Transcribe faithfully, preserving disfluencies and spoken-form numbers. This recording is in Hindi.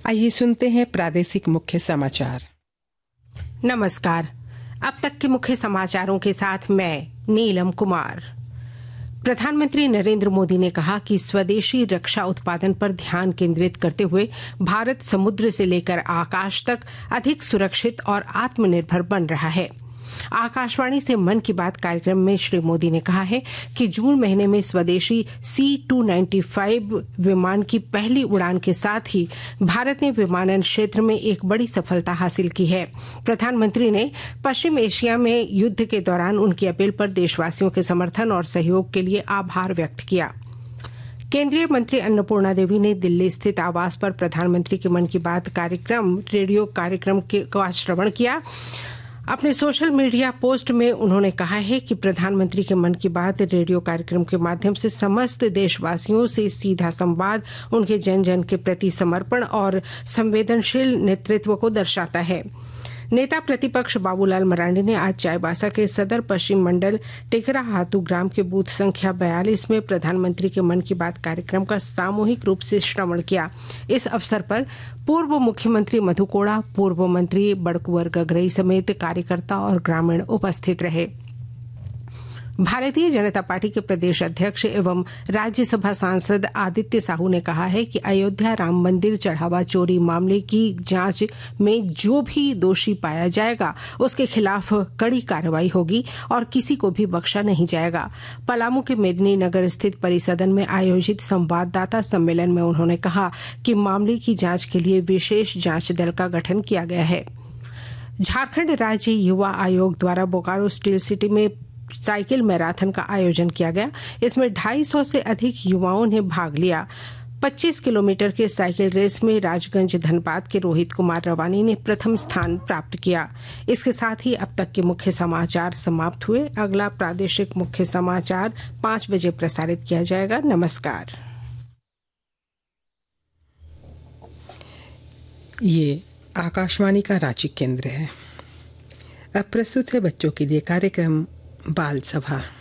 आइए सुनते हैं प्रादेशिक मुख्य समाचार। नमस्कार। अब तक के मुख्य समाचारों के साथ मैं नीलम कुमार। प्रधानमंत्री नरेंद्र मोदी ने कहा कि स्वदेशी रक्षा उत्पादन पर ध्यान केंद्रित करते हुए भारत समुद्र से लेकर आकाश तक अधिक सुरक्षित और आत्मनिर्भर बन रहा है। आकाशवाणी से मन की बात कार्यक्रम में श्री मोदी ने कहा है कि जून महीने में स्वदेशी सी टू नाइन्टी फाइव विमान की पहली उड़ान के साथ ही भारत ने विमानन क्षेत्र में एक बड़ी सफलता हासिल की है। प्रधानमंत्री ने पश्चिम एशिया में युद्ध के दौरान उनकी अपील पर देशवासियों के समर्थन और सहयोग के लिए आभार व्यक्त किया। केंद्रीय मंत्री अन्नपूर्णा देवी ने दिल्ली स्थित आवास पर प्रधानमंत्री के मन की बात कार्यक्रम रेडियो कार्यक्रम के का श्रवण किया। अपने सोशल मीडिया पोस्ट में उन्होंने कहा है कि प्रधानमंत्री के मन की बात रेडियो कार्यक्रम के माध्यम से समस्त देशवासियों से सीधा संवाद उनके जन जन के प्रति समर्पण और संवेदनशील नेतृत्व को दर्शाता है। नेता प्रतिपक्ष बाबूलाल मरांडी ने आज चाईबासा के सदर पश्चिम मंडल टेकरा हाथू ग्राम के बूथ संख्या बयालीस में प्रधानमंत्री के मन की बात कार्यक्रम का सामूहिक रूप से श्रवण किया। इस अवसर पर पूर्व मुख्यमंत्री मधु कोड़ा, पूर्व मंत्री बड़कुंवर गगरई समेत कार्यकर्ता और ग्रामीण उपस्थित रहे। भारतीय जनता पार्टी के प्रदेश अध्यक्ष एवं राज्यसभा सांसद आदित्य साहू ने कहा है कि अयोध्या राम मंदिर चढ़ावा चोरी मामले की जांच में जो भी दोषी पाया जाएगा उसके खिलाफ कड़ी कार्रवाई होगी और किसी को भी बख्शा नहीं जाएगा। पलामू के मेदिनीनगर स्थित परिसदन में आयोजित संवाददाता सम्मेलन में उन्होंने कहा कि मामले की जांच के लिए विशेष जांच दल का गठन किया गया है। झारखंड राज्य युवा आयोग द्वारा बोकारो स्टील सिटी में साइकिल मैराथन का आयोजन किया गया। इसमें ढाई सौ से अधिक युवाओं ने भाग लिया। पच्चीस किलोमीटर के साइकिल रेस में राजगंज धनबाद के रोहित कुमार रवानी ने प्रथम स्थान प्राप्त किया। इसके साथ ही अब तक के मुख्य समाचार समाप्त हुए। अगला प्रादेशिक मुख्य समाचार पाँच बजे प्रसारित किया जाएगा। नमस्कार। ये आकाशवाणी का रांची केंद्र है। अब प्रस्तुत है बच्चों के लिए कार्यक्रम बाल सभा।